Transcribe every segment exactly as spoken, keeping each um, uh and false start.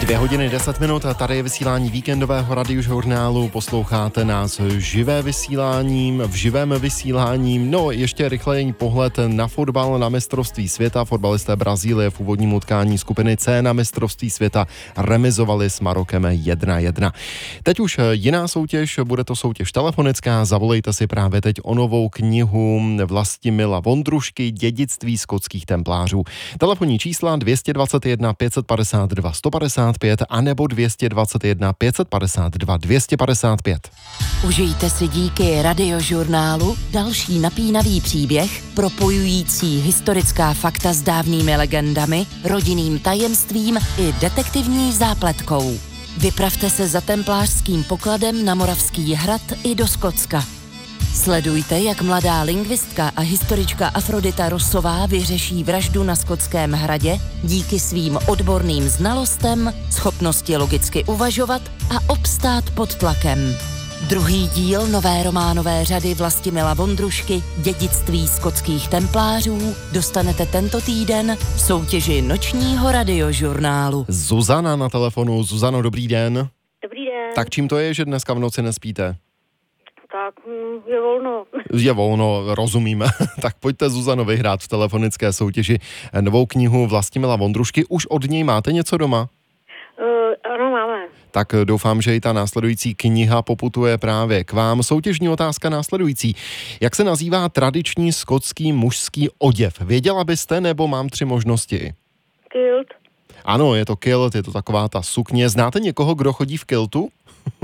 Dvě hodiny deset minut a tady je vysílání víkendového radiožurnálu. Posloucháte nás živé vysíláním, v živém vysíláním. No, ještě rychleji pohled na fotbal, na mistrovství světa. Fotbalisté Brazílie v úvodním utkání skupiny C na mistrovství světa remizovali s Marokem jedna jedna. Teď už jiná soutěž, bude to soutěž telefonická. Zavolejte si právě teď o novou knihu Vlastimila Vondrušky Dědictví skotských templářů. Telefonní čísla dvě dvě jedna pět padesát dva sto padesát pět a nebo dvě dvě jedna pět padesát dva dvě padesát pět. Užijte si díky radiožurnálu další napínavý příběh, propojující historická fakta s dávnými legendami, rodinným tajemstvím i detektivní zápletkou. Vypravte se za templářským pokladem na Moravský hrad i do Skotska. Sledujte, jak mladá lingvistka a historička Afrodita Rossová vyřeší vraždu na Skotském hradě díky svým odborným znalostem, schopnosti logicky uvažovat a obstát pod tlakem. Druhý díl nové románové řady Vlastimila Vondrušky Dědictví skotských templářů dostanete tento týden v soutěži nočního radiožurnálu. Zuzana na telefonu. Zuzano, dobrý den. Dobrý den. Tak čím to je, že dneska v noci nespíte? Tak je volno. Je volno, rozumíme. Tak pojďte, Zuzano, vyhrát v telefonické soutěži novou knihu Vlastimila Vondrušky. Už od něj máte něco doma? Uh, ano, máme. Tak doufám, že i ta následující kniha poputuje právě k vám. Soutěžní otázka následující. Jak se nazývá tradiční skotský mužský oděv? Věděla byste, nebo mám tři možnosti? Kilt. Ano, je to kilt, je to taková ta sukně. Znáte někoho, kdo chodí v kiltu? Uh,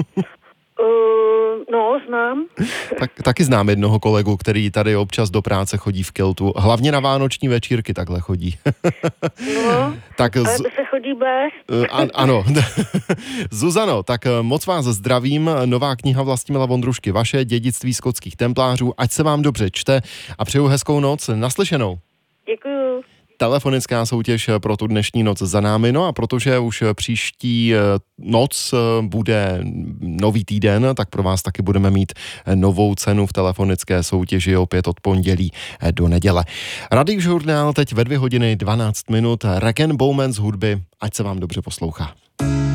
no, znám. Tak, taky znám jednoho kolegu, který tady občas do práce chodí v kiltu. Hlavně na vánoční večírky takhle chodí. No, tak ale z... to se chodí bez. Uh, an, ano. Zuzano, tak moc vás zdravím. Nová kniha Vlastimila Vondrušky, vaše Dědictví skotských templářů. Ať se vám dobře čte a přeju hezkou noc. Naslyšenou. Děkuju. Telefonická soutěž pro tu dnešní noc za námi, no a protože už příští noc bude nový týden, tak pro vás taky budeme mít novou cenu v telefonické soutěži opět od pondělí do neděle. Radiožurnál teď ve dvě hodiny dvanáct minut, Rag and Bowman z hudby, ať se vám dobře poslouchá.